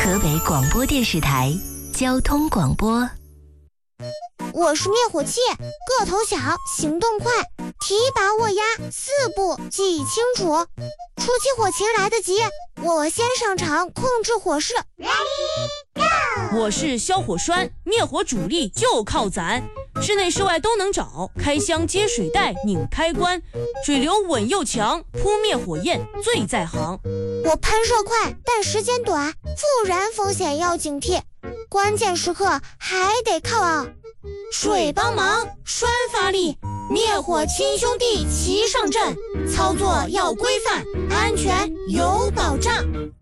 河北广播电视台交通广播。 我是灭火器，个头小，行动快，提拔握压4步记忆清楚。初期火情来得及，我先上场控制火势。 我是消火栓，灭火主力就靠攒，室内室外都能找，开箱接水袋拧开关，水流稳又强，扑灭火焰最在行。 我喷射快，但时间短，复燃风险要警惕，关键时刻还得靠水帮忙，栓发力，灭火亲兄弟齐上阵，操作要规范，安全有保障。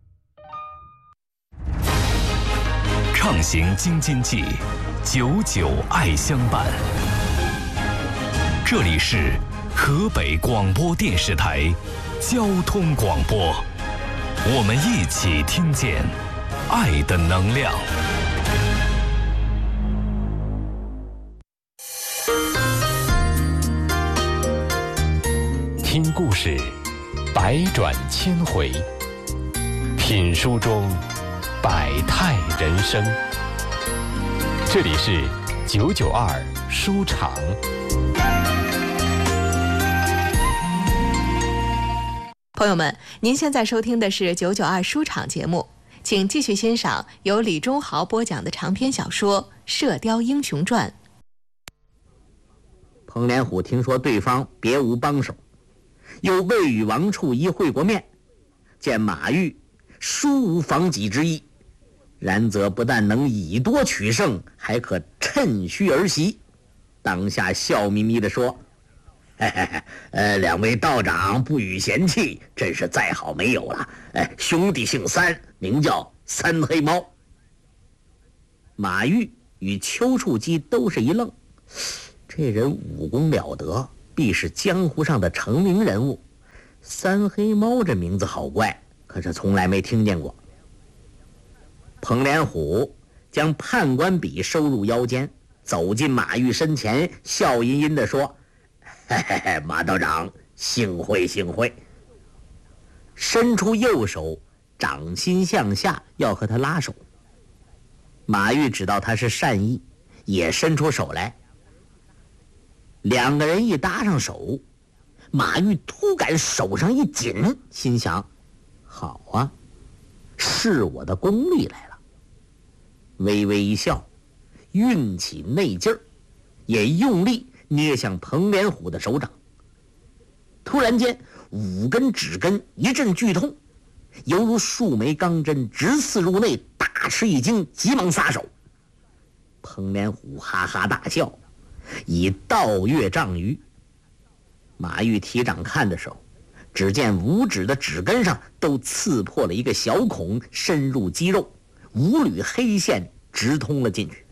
畅行京津冀，99爱相伴。这里是河北广播电视台交通广播，我们一起听见爱的能量。听故事，百转千回；品书中百态人生。这里是992书场。 朋友们，您现在收听的是992书场节目，请继续欣赏由李忠豪播讲的长篇小说《射雕英雄传》。 彭连虎听说对方别无帮手，又未与王处一会过面，见马玉殊无防己之意，然则不但能以多取胜，还可趁虚而袭。当下笑眯眯地说：两位道长不予嫌弃，真是再好没有了。兄弟姓三，名叫三黑猫。马玉与丘处机都是一愣，这人武功了得，必是江湖上的成名人物。三黑猫这名字好怪，可是从来没听见过。彭连虎将判官笔收入腰间，走进马玉身前，笑吟吟地说：马道长，幸会幸会。伸出右手，掌心向下，要和他拉手。马玉知道他是善意，也伸出手来。两个人一搭上手，马玉突感手上一紧，心想：好啊，是我的功力来了。微微一笑，运起内劲儿，也用力捏向彭连虎的手掌。突然间，5根指根一阵剧痛，犹如数枚钢针直刺入内，大吃一惊，急忙撒手。彭连虎哈哈大笑，已倒跃丈余。马玉提掌看的时候，只见5指的指根上都刺破了一个小孔，深入肌肉，5缕黑线直通了进去。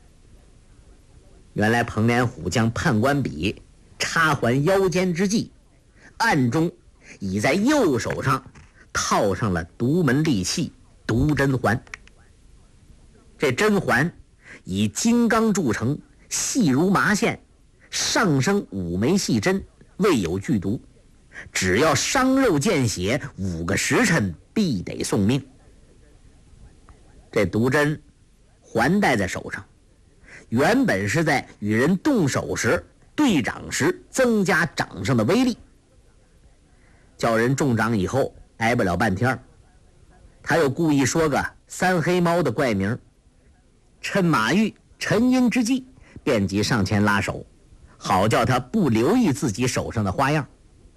原来彭连虎将判官笔插环腰间之际，暗中已在右手上套上了独门利器独针环。这针环以金刚铸成，细如麻线，上生5枚细针，未有剧毒，只要伤肉见血5个时辰必得送命。这毒针环戴在手上，原本是在与人动手时对掌时增加掌上的威力，叫人中掌以后挨不了半天。他又故意说个三黑猫的怪名，趁马玉沉吟之际，便即上前拉手，好叫他不留意自己手上的花样。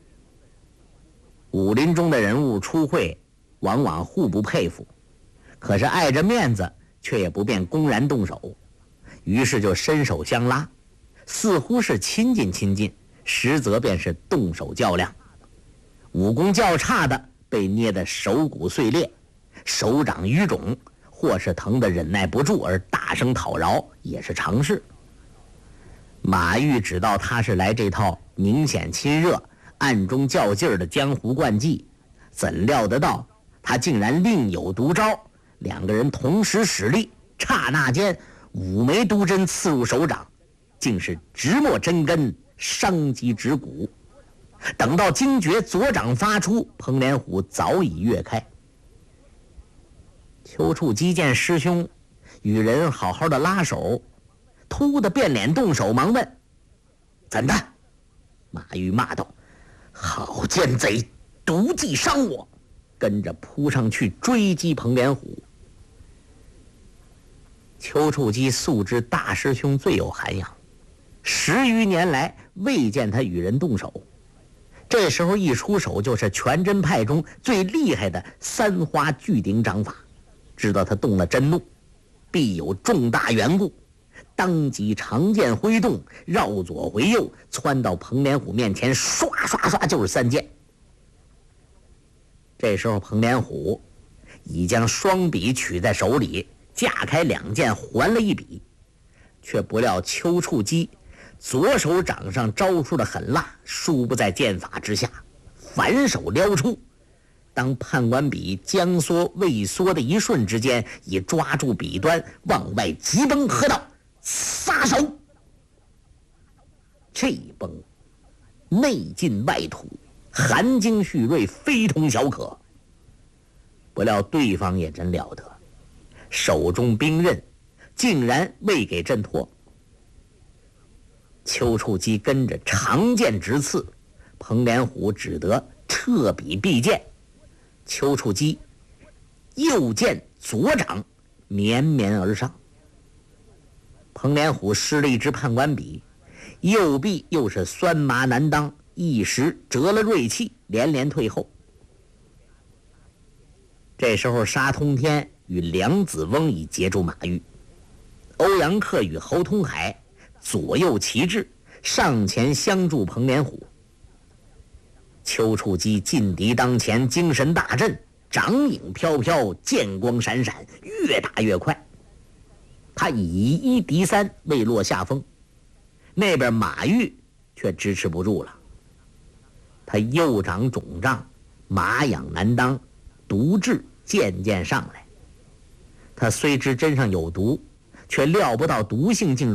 武林中的人物出会，往往互不佩服，可是碍着面子，却也不便公然动手，于是就伸手相拉，似乎是亲近，实则便是动手较量。武功较差的被捏得手骨碎裂，手掌淤肿，或是疼得忍耐不住而大声讨饶，也是常事。马玉知道他是来这套明显亲热暗中较劲儿的江湖惯技，怎料得到他竟然另有独招。2个人同时使力，刹那间5枚毒针刺入手掌，竟是直没针根，伤及指骨。等到惊觉左掌发出，彭连虎早已跃开。 丘处机见师兄与人好好的拉手，突的变脸动手，忙问：“怎的？”马玉骂道：“好奸贼，毒计伤我！”跟着扑上去追击彭连虎。丘处机素知大师兄最有涵养，10余年来未见他与人动手，这时候一出手就是全真派中最厉害的3花聚顶掌法，知道他动了真怒，必有重大缘故，当即长剑挥动，绕左回右，窜到彭连虎面前，唰唰唰就是3剑。这时候彭连虎已将双笔取在手里，架开2剑还了一笔，却不料丘处机左手掌上招出的狠辣，殊不在剑法之下，反手撩出。当判官笔将缩未缩的一瞬之间，已抓住笔端往外急崩，喝道：“撒手！”这一崩，内劲外吐，寒精蓄锐，非同小可。不料对方也真了得，手中兵刃竟然未给挣脱。丘处机跟着长剑直刺，彭连虎只得撤笔避剑。丘处机右剑左掌绵绵而上，彭连虎失了一支判官笔，右臂又是酸麻难当，一时折了锐气，连连退后。这时候沙通天与梁子翁已截住马玉，欧阳克与侯通海左右齐至，上前相助彭连虎。丘处机劲敌当前，精神大振，掌影飘飘，剑光闪闪，越打越快。他以1敌3，未落下风。那边马玉却支持不住了，他右掌肿胀，麻痒难当，毒质渐渐上来。他虽知针上有毒，却料不到毒性竟